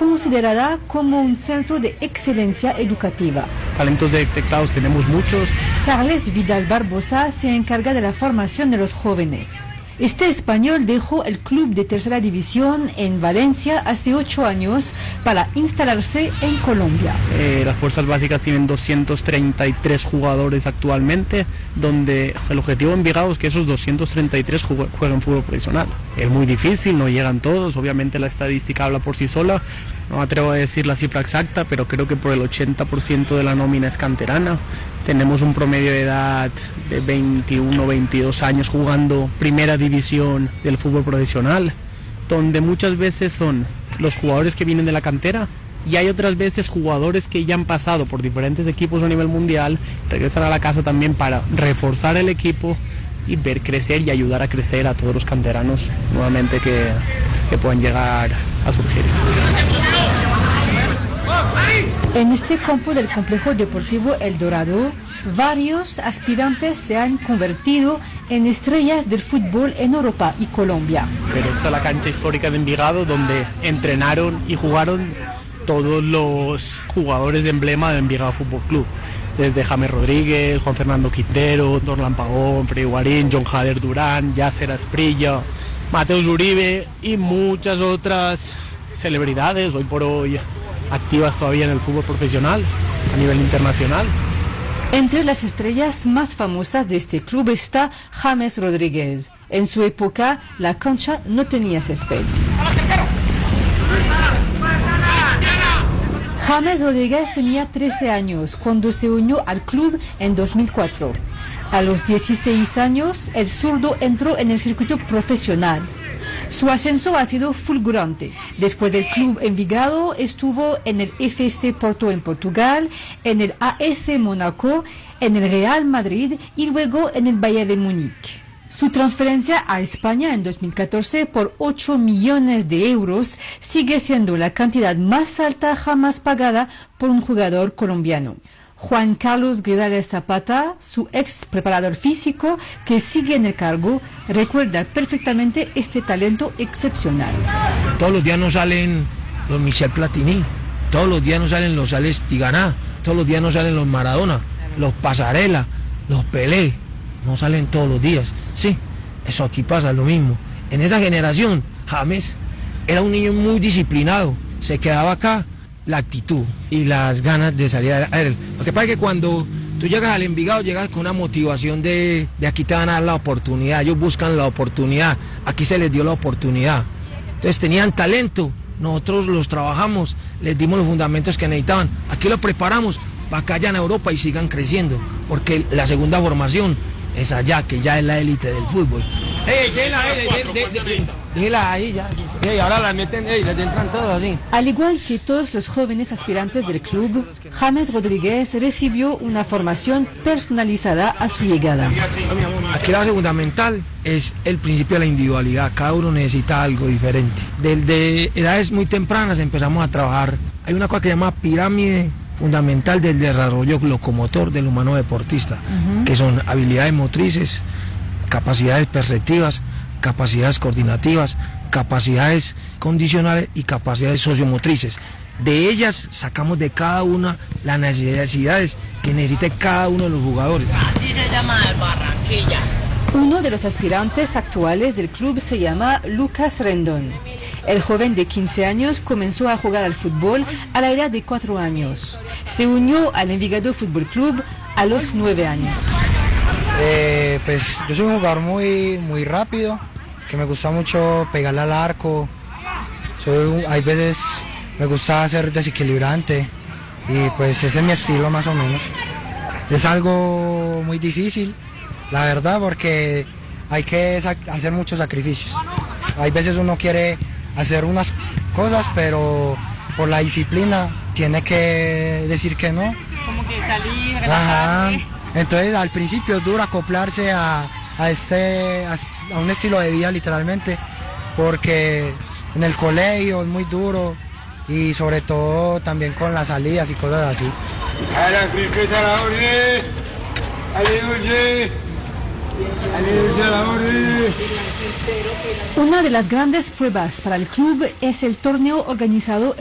considerada como un centro de excelencia educativa. Talentos detectados tenemos muchos. Carles Vidal Barbosa se encarga de la formación de los jóvenes. Este español dejó el club de tercera división en Valencia hace 8 años para instalarse en Colombia. Las fuerzas básicas tienen 233 jugadores actualmente, donde el objetivo de Envigado es que esos 233 jueguen fútbol profesional. Es muy difícil, no llegan todos, obviamente la estadística habla por sí sola. No me atrevo a decir la cifra exacta, pero creo que por el 80% de la nómina es canterana. Tenemos un promedio de edad de 21, 22 años jugando primera división del fútbol profesional, donde muchas veces son los jugadores que vienen de la cantera y hay otras veces jugadores que ya han pasado por diferentes equipos a nivel mundial, regresan a la casa también para reforzar el equipo y ver crecer y ayudar a crecer a todos los canteranos nuevamente que puedan llegar a surgir. En este campo del complejo deportivo El Dorado, varios aspirantes se han convertido en estrellas del fútbol en Europa y Colombia. Pero esta es la cancha histórica de Envigado, donde entrenaron y jugaron todos los jugadores de emblema de Envigado Fútbol Club. Desde James Rodríguez, Juan Fernando Quintero, Dorlan Pagón, Freddy Guarín, John Jader Durán, Yasser Asprilla, Mateus Uribe y muchas otras celebridades hoy por hoy activas todavía en el fútbol profesional a nivel internacional. Entre las estrellas más famosas de este club está James Rodríguez. En su época, la cancha no tenía césped. James Rodríguez tenía 13 años cuando se unió al club en 2004. A los 16 años, el zurdo entró en el circuito profesional. Su ascenso ha sido fulgurante. Después del club Envigado, estuvo en el FC Porto en Portugal, en el AS Mónaco, en el Real Madrid y luego en el Bayern de Múnich. Su transferencia a España en 2014 por 8 millones de euros sigue siendo la cantidad más alta jamás pagada por un jugador colombiano. Juan Carlos Gridales Zapata, su ex preparador físico, que sigue en el cargo, recuerda perfectamente este talento excepcional. Todos los días nos salen los Michel Platini, todos los días nos salen los Alex Tiganá, todos los días nos salen los Maradona, los Pasarela, los Pelé, no salen todos los días. Sí, eso aquí pasa lo mismo. En esa generación, James era un niño muy disciplinado, se quedaba acá. La actitud y las ganas de salir a él. Lo que pasa es que cuando tú llegas al Envigado, llegas con una motivación de aquí te van a dar la oportunidad, ellos buscan la oportunidad, aquí se les dio la oportunidad. Entonces tenían talento, nosotros los trabajamos, les dimos los fundamentos que necesitaban, aquí los preparamos para que vayan a Europa y sigan creciendo, porque la segunda formación es allá, que ya es la élite del fútbol. Déjela ahí ya. Ahora la meten, les entran todos así. Al igual que todos los jóvenes aspirantes del club, James Rodríguez recibió una formación personalizada a su llegada. Aquí la base fundamental es el principio de la individualidad. Cada uno necesita algo diferente. Desde edades muy tempranas empezamos a trabajar. Hay una cosa que se llama pirámide fundamental del desarrollo locomotor del humano deportista, que son habilidades motrices, capacidades perceptivas, capacidades coordinativas, capacidades condicionales y capacidades sociomotrices. De ellas sacamos de cada una las necesidades que necesite cada uno de los jugadores. Así se llama el Barranquilla. Uno de los aspirantes actuales del club se llama Lucas Rendón. El joven de 15 años comenzó a jugar al fútbol a la edad de 4 años. Se unió al Envigado Fútbol Club a los 9 años. Pues yo soy un jugador muy rápido, que me gusta mucho pegarle al arco. Hay veces me gusta ser desequilibrante y pues ese es mi estilo más o menos. Es algo muy difícil, la verdad, porque hay que hacer muchos sacrificios. Hay veces uno quiere hacer unas cosas, pero por la disciplina tiene que decir que no. Como que salir, relajarse. Entonces al principio es duro acoplarse a un estilo de vida literalmente, porque en el colegio es muy duro y sobre todo también con las salidas y cosas así. Una de las grandes pruebas para el club es el torneo organizado